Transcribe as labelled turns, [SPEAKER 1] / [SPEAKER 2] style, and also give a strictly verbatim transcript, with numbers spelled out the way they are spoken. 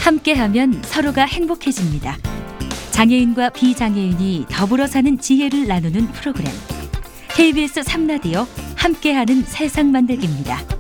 [SPEAKER 1] 함께하면 서로가 행복해집니다. 장애인과 비장애인이 더불어 사는 지혜를 나누는 프로그램. 케이비에스 삼 라디오 함께하는 세상 만들기입니다.